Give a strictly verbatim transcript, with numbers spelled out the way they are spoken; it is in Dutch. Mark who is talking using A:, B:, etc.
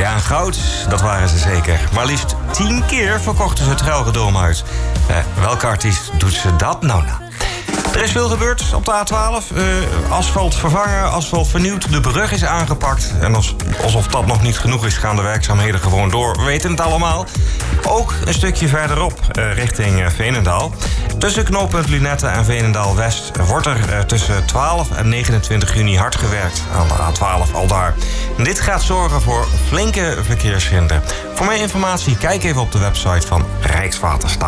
A: Ja, goud, dat waren ze zeker. Maar liefst tien keer verkochten ze het Gelredome uit. Eh, welke artiest doet ze dat nou nou? Er is veel gebeurd op de A twaalf. Uh, asfalt vervangen, asfalt vernieuwd. De brug is aangepakt. En als, alsof dat nog niet genoeg is, gaan de werkzaamheden gewoon door. We weten het allemaal. Ook een stukje verderop, uh, richting uh, Veenendaal. Tussen knooppunt Lunette en Veenendaal-West wordt er uh, tussen twaalf en negenentwintig juni hard gewerkt aan de A twaalf aldaar. En dit gaat zorgen voor flinke verkeershinder. Voor meer informatie, kijk even op de website van Rijkswaterstaat.